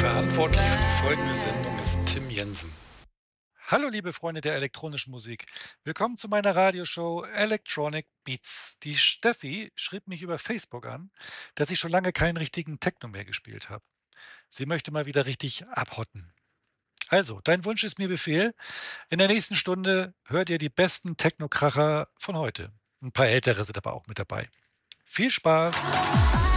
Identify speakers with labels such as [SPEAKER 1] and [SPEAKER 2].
[SPEAKER 1] Verantwortlich für die folgende Sendung ist Tim Jensen.
[SPEAKER 2] Hallo, liebe Freunde der elektronischen Musik. Willkommen zu meiner Radioshow Electronic Beats. Die Steffi schrieb mich über Facebook an, dass ich schon lange keinen richtigen Techno mehr gespielt habe. Sie möchte mal wieder richtig abhotten. Also, dein Wunsch ist mir Befehl. In der nächsten Stunde hört ihr die besten Techno-Kracher von heute. Ein paar ältere sind aber auch mit dabei. Viel Spaß!